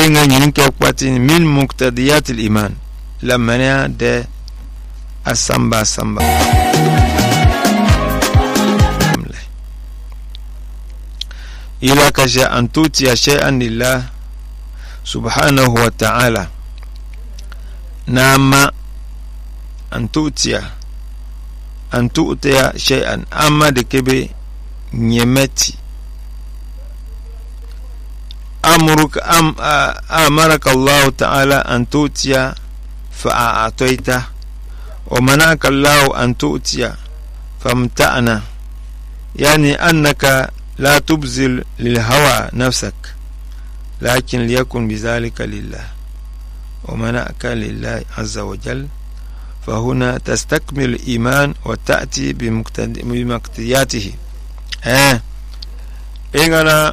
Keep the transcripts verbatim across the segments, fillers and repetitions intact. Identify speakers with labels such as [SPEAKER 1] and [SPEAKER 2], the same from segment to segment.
[SPEAKER 1] inga nyinke kwatin min muqtadiyat al-iman lamana de asamba samba ila kasha an tuti shay'an lillah subhanahu wa ta'ala nama an tuti an tuti shay'an amma de kebe nyemeti amruka am amaraka Allah ta'ala an tuti fa a'tayta wa manaka Allah an tuti famta'na yani annaka لا تبذل للهوى نفسك لكن ليكن بذلك لله ومنعك لله عز وجل فهنا تستكمل الإيمان وتأتي بمقتضياته اه إننا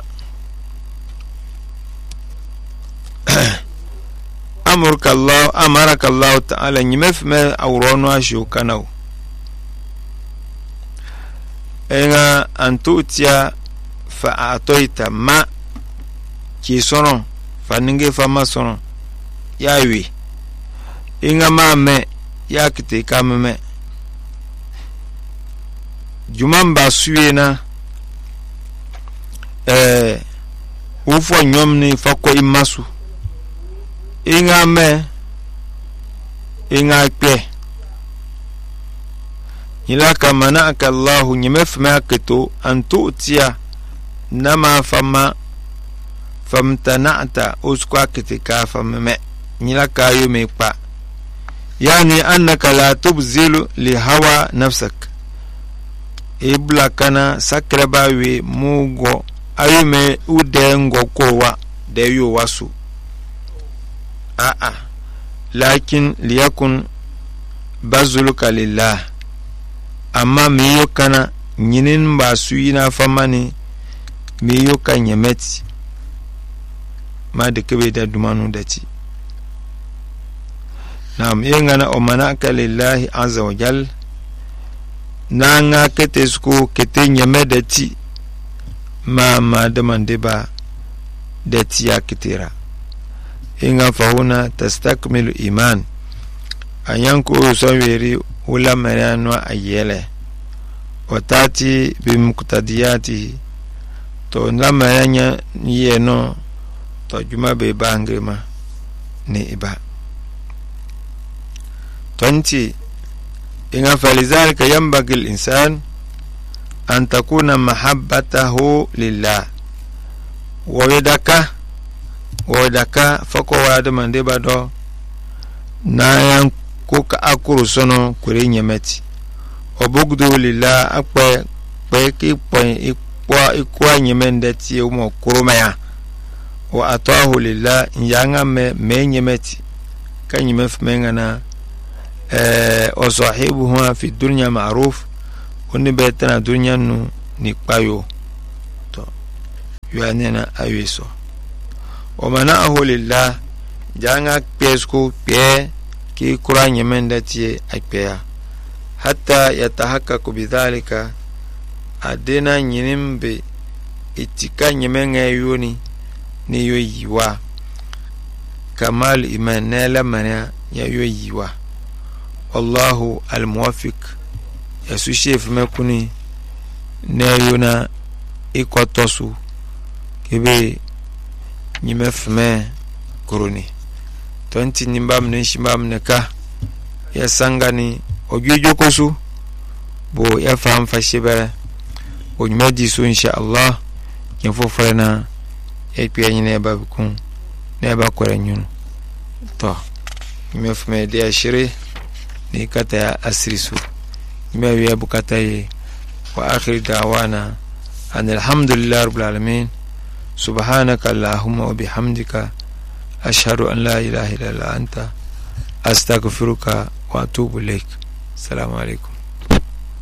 [SPEAKER 1] أمرك الله أمرك الله تعالى نمف ما أورونوا شو كانوا إننا أن تؤتي فأعطيت ما كي سنو فننجي فما سنو ياوي إنغا ما مي ياكتي كام مي جمان باسوينا eh ufo nyomni fako imasu inga me inga pe ilaka manaka Allah nyemefma keto antutia nama fama famtana'ta uskwa kitika famme nilaka yume pa yani annaka la tubzilu li hawa nafsak ibla kana sakrabawi mugo ayume udengo kowa deyo wasu a a lakin liyakun bazuluka lillah amma miyo kana nyinin basu yina famani miyo kan yameti ma de kebe da dumanu dati nam yengana o manaka lillahi azza wa jal nanga ketesku kete nyamedati ma ma demande ba dati ya kitira inga fauna tastakmilu iman ayanku sawiri wala marano ayele watati bimuqtadiyati to lamayanya yeno to juma be bangrema ni iba twenty inga falizalika yambagi al-insan an takuna mahabbatahu lillah wa yadaka wa yadaka fako wada mande bado na yan ko ka akuru sono kure nyemeti obugdu lillah akpe pe ki point wa ikwa nyemende ti umo kurumaya wa atahu lillah yanga me menyemeti kanyemef mengana eh o sahibuhu fi dunya ma'ruf oni betana dunya nu ni payo to yanena ayeso o manahu lillah janga pesko pe ki kura nyemende ti akpeya hatta yatahaqqaqu bidhalika adena nyinimbe itika nyemenge yoni ni yoyiwa kamal iman nala mana ya yoyiwa wallahu almuwaffiq yasu chef mekuni ne yona ikotosu kebe nyimefme koroni tonti nimbam ne shimam ne ka ya sangani ojojo kosu bo ya fam fashiba o nyadi so insha Allah kin fo frena e piya ne ba kun ne ba ko renyun to mefme de ashire ni kata ya asrisu mewi ya bukata yi wa akhir da'wana alhamdulillah rabbil alamin subhanaka allahumma wa bihamdika ashhadu an la ilaha illa anta astaghfiruka wa atubu ilaik. Assalamu alaikum.